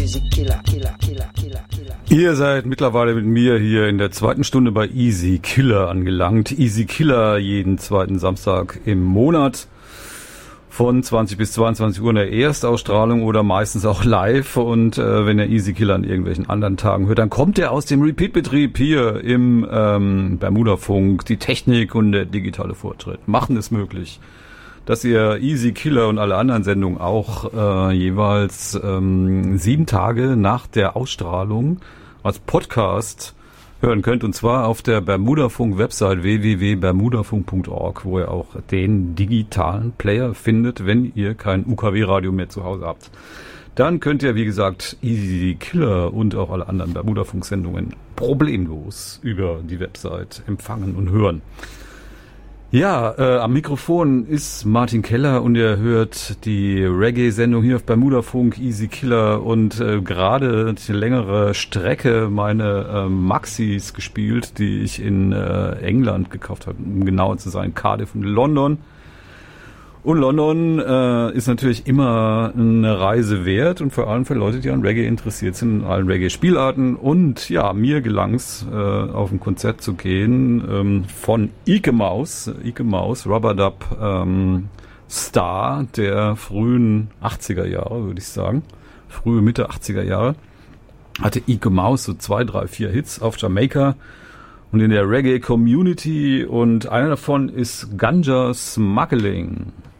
Easy Killer. Ihr seid mittlerweile mit mir hier in der zweiten Stunde bei Easy Killer angelangt. Easy Killer jeden zweiten Samstag im Monat von 20 bis 22 Uhr in der Erstausstrahlung oder meistens auch live. Und wenn ihr Easy Killer an irgendwelchen anderen Tagen hört, dann kommt er aus dem Repeat-Betrieb hier im Bermuda-Funk. Die Technik und der digitale Fortschritt machen es möglich, dass ihr Easy Killer und alle anderen Sendungen auch jeweils 7 Tage nach der Ausstrahlung als Podcast hören könnt, und zwar auf der Bermuda-Funk-Website www.bermudafunk.org, wo ihr auch den digitalen Player findet, wenn ihr kein UKW-Radio mehr zu Hause habt. Dann könnt ihr, wie gesagt, Easy Killer und auch alle anderen Bermuda-Funk-Sendungen problemlos über die Website empfangen und hören. Ja, am Mikrofon ist Martin Keller und ihr hört die Reggae-Sendung hier auf Bermuda-Funk, Easy Killer, und gerade die längere Strecke meine Maxis gespielt, die ich in England gekauft habe, um genauer zu sein, Cardiff und London. Und London ist natürlich immer eine Reise wert, und vor allem für Leute, die an Reggae interessiert sind, in allen Reggae-Spielarten. Und ja, mir gelang's, auf ein Konzert zu gehen von Ike Mouse, Rubber-Dub Star der frühen 80er Jahre, würde ich sagen. Frühe, Mitte 80er Jahre. Hatte Ike Mouse so 2, 3, 4 Hits auf Jamaika und in der Reggae-Community. Und einer davon ist Ganja Smuggling.